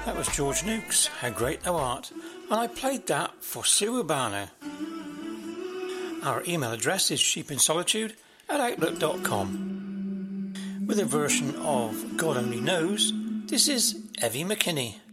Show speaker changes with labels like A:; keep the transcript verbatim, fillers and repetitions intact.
A: That was George Nukes, How Great Thou Art, and I played that for Sue Urbano. Our email address is sheepinsolitude at outlook dot com. With a version of God Only Knows, this is Evie McKinney.